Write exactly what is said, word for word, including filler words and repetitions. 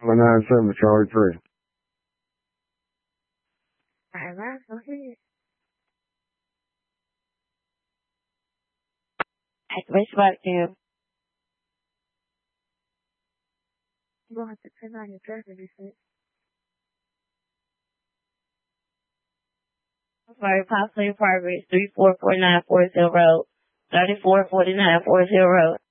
Alpha nine seven, Charlie three. All right, go ahead. Activate back to you. You're going to have to turn on your driver reset. Sorry, possibly apartment three four four nine four zero, thirty-four forty-nine four zero.